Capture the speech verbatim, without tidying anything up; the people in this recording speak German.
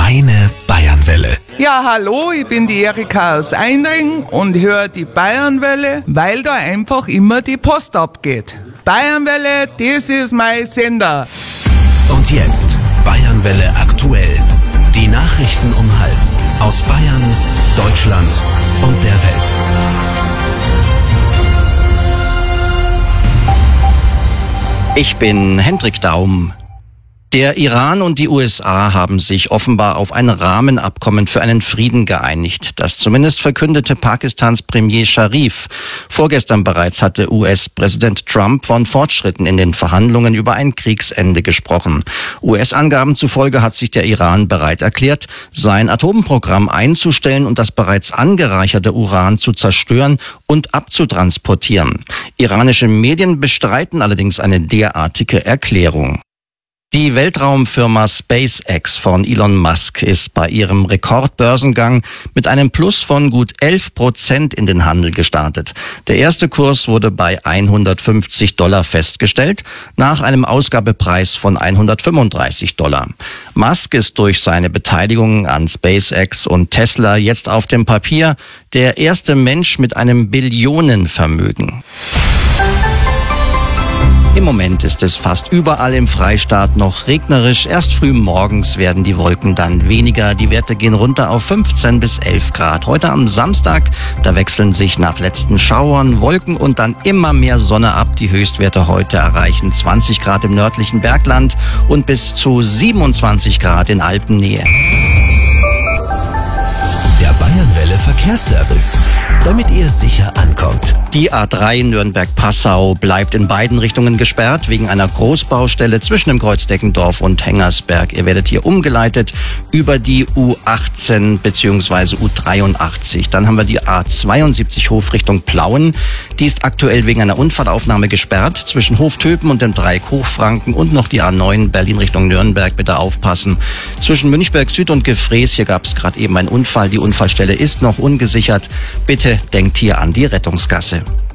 Deine Bayernwelle. Ja, hallo, ich bin die Erika aus Einring und höre die Bayernwelle, weil da einfach immer die Post abgeht. Bayernwelle, das ist mein Sender. Und jetzt Bayernwelle aktuell. Die Nachrichten um halb aus Bayern, Deutschland und der Welt. Ich bin Hendrik Daum. Der Iran und die U S A haben sich offenbar auf ein Rahmenabkommen für einen Frieden geeinigt. Das zumindest verkündete Pakistans Premier Sharif. Vorgestern bereits hatte U S-Präsident Trump von Fortschritten in den Verhandlungen über ein Kriegsende gesprochen. U S-Angaben zufolge hat sich der Iran bereit erklärt, sein Atomprogramm einzustellen und das bereits angereicherte Uran zu zerstören und abzutransportieren. Iranische Medien bestreiten allerdings eine derartige Erklärung. Die Weltraumfirma SpaceX von Elon Musk ist bei ihrem Rekordbörsengang mit einem Plus von gut elf Prozent in den Handel gestartet. Der erste Kurs wurde bei hundertfünfzig Dollar festgestellt, nach einem Ausgabepreis von hundertfünfunddreißig Dollar. Musk ist durch seine Beteiligung an SpaceX und Tesla jetzt auf dem Papier der erste Mensch mit einem Billionenvermögen. Im Moment ist es fast überall im Freistaat noch regnerisch. Erst früh morgens werden die Wolken dann weniger. Die Werte gehen runter auf fünfzehn bis elf Grad. Heute am Samstag, da wechseln sich nach letzten Schauern Wolken und dann immer mehr Sonne ab. Die Höchstwerte heute erreichen zwanzig Grad im nördlichen Bergland und bis zu siebenundzwanzig Grad in Alpennähe. Der Bayernwelle Verkehrsservice, damit ihr sicher ankommt. Die A drei Nürnberg-Passau bleibt in beiden Richtungen gesperrt wegen einer Großbaustelle zwischen dem Kreuz Deckendorf und Hengersberg. Ihr werdet hier umgeleitet über die U achtzehn bzw. U dreiundachtzig. Dann haben wir die A zweiundsiebzig Hof Richtung Plauen. Die ist aktuell wegen einer Unfallaufnahme gesperrt zwischen Hoftöpen und dem Dreieck Hochfranken und noch die A neun Berlin Richtung Nürnberg. Bitte aufpassen. Zwischen Münchberg Süd und Gefrees, hier gab es gerade eben einen Unfall. Die Unfallstelle ist noch ungesichert. Bitte denkt hier an die Rettungsgasse.